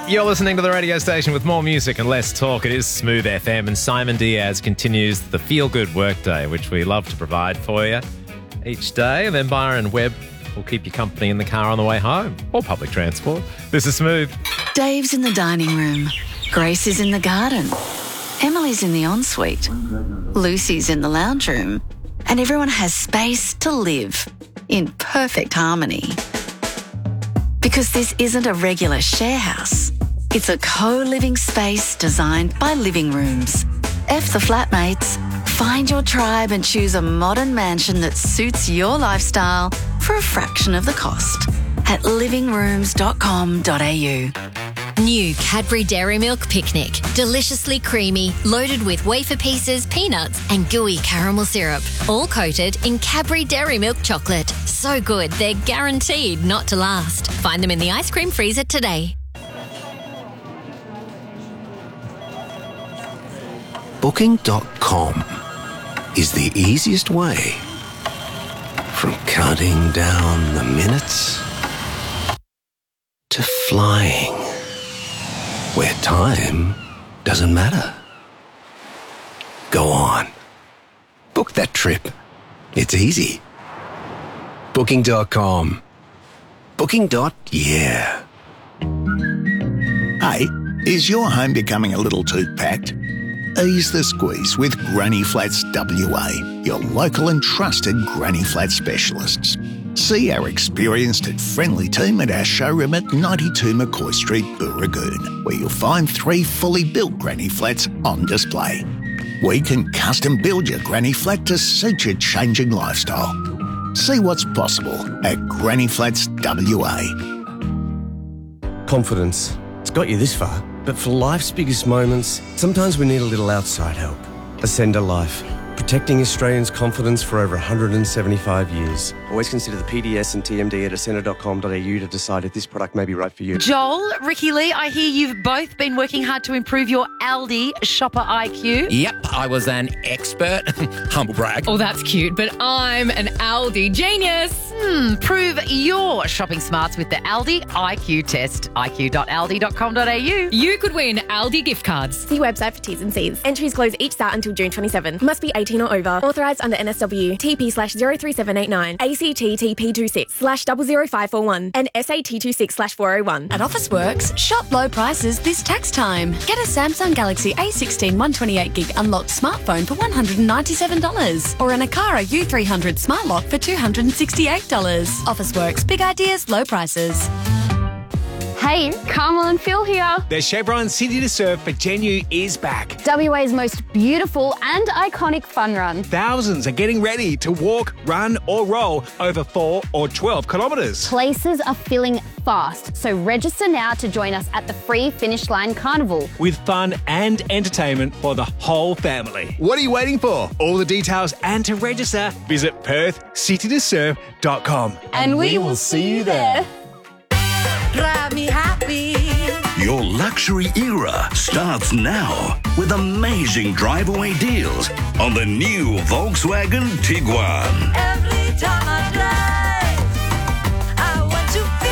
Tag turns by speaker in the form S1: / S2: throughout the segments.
S1: You're listening to the radio station with more music and less talk. It is Smooth FM, and Simon Diaz continues the Feel Good Workday, which we love to provide for you each day. And then Byron Webb will keep you company in the car on the way home or public transport. This is Smooth.
S2: Dave's in the dining room. Grace is in the garden. Emily's in the ensuite. Lucy's in the lounge room. And everyone has space to live in perfect harmony. Because this isn't a regular share house. It's a co-living space designed by Living Rooms. F the flatmates. Find your tribe and choose a modern mansion that suits your lifestyle for a fraction of the cost at livingrooms.com.au.
S3: New Cadbury Dairy Milk Picnic. Deliciously creamy, loaded with wafer pieces, peanuts and gooey caramel syrup. All coated in Cadbury Dairy Milk chocolate. So good, they're guaranteed not to last. Find them in the ice cream freezer today.
S4: Booking.com is the easiest way from counting down the minutes to flying where time doesn't matter. Go on. Book that trip. It's easy. Booking.com. Booking.yeah.
S5: Hey, is your home becoming a little too packed? Ease the squeeze with Granny Flats WA, your local and trusted Granny Flat specialists. See our experienced and friendly team at our showroom at 92 McCoy Street, Booragoon, where you'll find 3 fully built Granny Flats on display. We can custom build your Granny Flat to suit your changing lifestyle. See what's possible at Granny Flats WA.
S6: Confidence. It's got you this far, but for life's biggest moments, sometimes we need a little outside help. Ascender Life. Protecting Australians' confidence for over 175 years. Always consider the PDS and TMD at ascender.com.au to decide if this product may be right for you.
S7: Joel, Ricky Lee, I hear you've both been working hard to improve your Aldi shopper IQ.
S8: Yep, I was an expert. Humble brag.
S9: Oh, that's cute, but I'm an Aldi genius.
S7: Prove your shopping smarts with the Aldi IQ test. iq.aldi.com.au.
S9: You could win Aldi gift cards.
S10: See website for T's and C's. Entries close each start until June 27. Must be 18 or over. Authorised under NSW. TP/03789. ACT TP26/00541. And SAT26/401.
S2: At Officeworks, shop low prices this tax time. Get a Samsung Galaxy A16 128GB unlocked smartphone for $197 or an Akara U300 Smart Lock for $268. Officeworks, big ideas, low prices.
S11: Hey, Carmel and Phil here.
S12: The Chevron City to Surf for Genu is back.
S11: WA's most beautiful and iconic fun run.
S12: Thousands are getting ready to walk, run or roll over 4 or 12 kilometres.
S11: Places are filling fast, so register now to join us at the free Finish Line Carnival.
S12: With fun and entertainment for the whole family. What are you waiting for? All the details and to register, visit PerthCityToSurf.com.
S11: And we will see you there.
S7: Drive me happy.
S13: Your luxury era starts now with amazing drive-away deals on the new Volkswagen Tiguan.
S14: Every time I drive, I want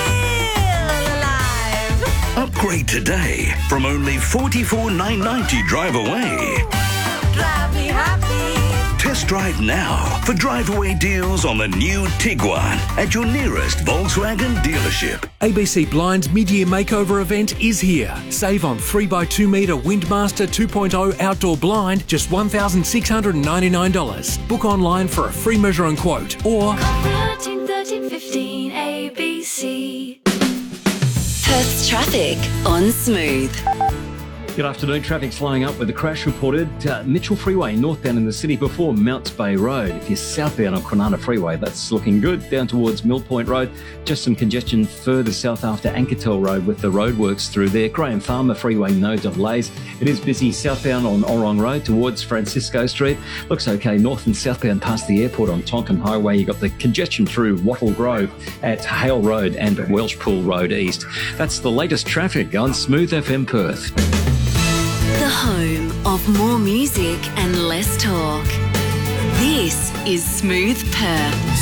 S14: to feel alive.
S13: Upgrade today from only $44,990 drive away.
S14: Drive me happy.
S13: Test drive now for drive-away deals on the new Tiguan at your nearest Volkswagen dealership.
S15: ABC Blind's mid-year makeover event is here. Save on 3x2 metre Windmaster 2.0 outdoor blind, just $1,699. Book online for a free measure and quote or
S14: 1315 ABC.
S2: Perth's traffic on Smooth.
S16: Good afternoon. Traffic's flying up with a crash reported Mitchell Freeway northbound in the city before Mounts Bay Road. If you're southbound on Kwinana Freeway, that's looking good. Down towards Mill Point Road, just some congestion further south after Ankertel Road with the roadworks through there. Graham Farmer Freeway, no delays. It is busy southbound on Orong Road towards Francisco Street. Looks okay north and southbound past the airport on Tonkin Highway. You've got the congestion through Wattle Grove at Hale Road and Welshpool Road East. That's the latest traffic on Smooth FM Perth.
S2: The home of more music and less talk. This is Smooth Perth.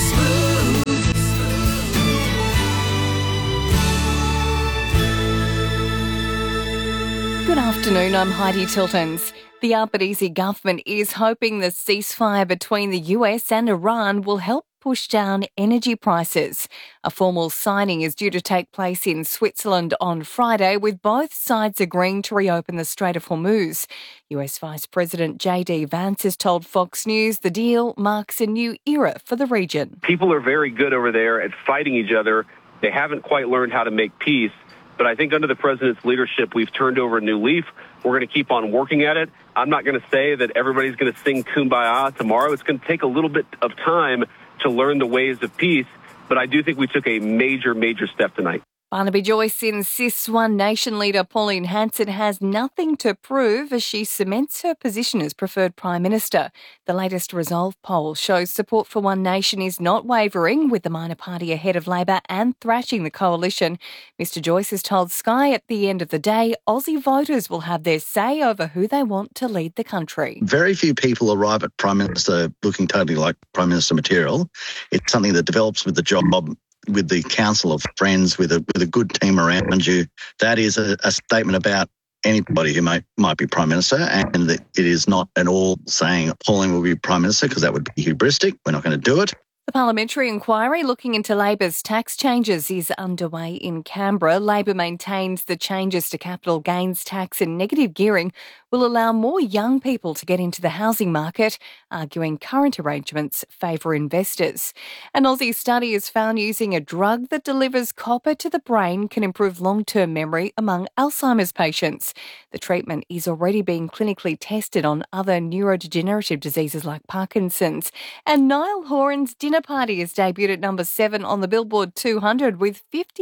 S17: Good afternoon, I'm Heidi Tiltons. The Albanese government is hoping the ceasefire between the US and Iran will help push down energy prices. A formal signing is due to take place in Switzerland on Friday, with both sides agreeing to reopen the Strait of Hormuz. US Vice President J.D. Vance has told Fox News the deal marks a new era for the region.
S18: People are very good over there at fighting each other. They haven't quite learned how to make peace. But I think under the president's leadership, we've turned over a new leaf. We're going to keep on working at it. I'm not going to say that everybody's going to sing Kumbaya tomorrow. It's going to take a little bit of time to learn the ways of peace. But I do think we took a major, major step tonight.
S17: Barnaby Joyce insists One Nation leader Pauline Hanson has nothing to prove as she cements her position as preferred Prime Minister. The latest Resolve poll shows support for One Nation is not wavering, with the minor party ahead of Labor and thrashing the coalition. Mr Joyce has told Sky at the end of the day, Aussie voters will have their say over who they want to lead the country.
S19: Very few people arrive at Prime Minister looking totally like Prime Minister material. It's something that develops with the job, with the council of friends, with a good team around you. That is a statement about anybody who might be Prime Minister, and that it is not at all saying Pauline will be Prime Minister, because that would be hubristic. We're not going to do it.
S17: The parliamentary inquiry looking into Labor's tax changes is underway in Canberra. Labor maintains the changes to capital gains tax and negative gearing will allow more young people to get into the housing market, arguing current arrangements favour investors. An Aussie study has found using a drug that delivers copper to the brain can improve long-term memory among Alzheimer's patients. The treatment is already being clinically tested on other neurodegenerative diseases like Parkinson's. And Niall Horan's Dinner Party has debuted at number 7 on the Billboard 200 with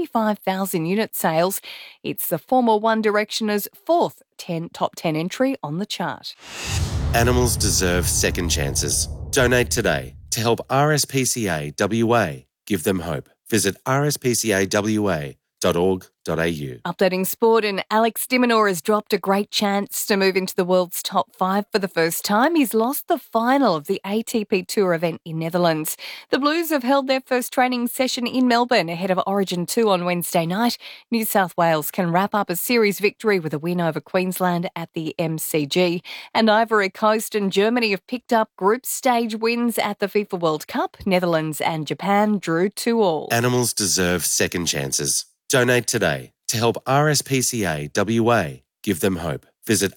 S17: 55,000 unit sales. It's the former One Directioner's fourth top 10 entry on the chart.
S20: Animals deserve second chances. Donate today to help RSPCA WA give them hope. Visit rspcawa.org.au.
S17: Updating sport, and Alex de Minaur has dropped a great chance to move into the world's top 5 for the first time. He's lost the final of the ATP Tour event in Netherlands. The Blues have held their first training session in Melbourne ahead of Origin 2 on Wednesday night. New South Wales can wrap up a series victory with a win over Queensland at the MCG. And Ivory Coast and Germany have picked up group stage wins at the FIFA World Cup. Netherlands and Japan drew 2-2.
S20: Animals deserve second chances. Donate today to help RSPCA WA give them hope. Visit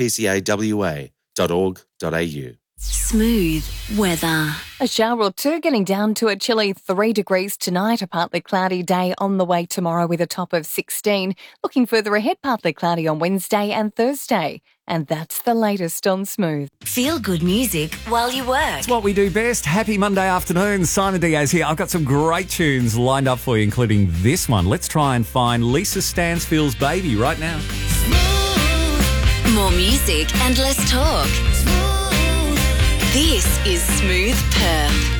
S20: rspcawa.org.au.
S2: Smooth weather.
S17: A shower or two, getting down to a chilly 3 degrees tonight. A partly cloudy day on the way tomorrow with a top of 16. Looking further ahead, partly cloudy on Wednesday and Thursday. And that's the latest on Smooth.
S2: Feel good music while you work.
S21: It's what we do best. Happy Monday afternoon. Simon Diaz here. I've got some great tunes lined up for you, including this one. Let's try and find Lisa Stansfield's Baby right now.
S2: More music and less talk. This is Smooth Perth.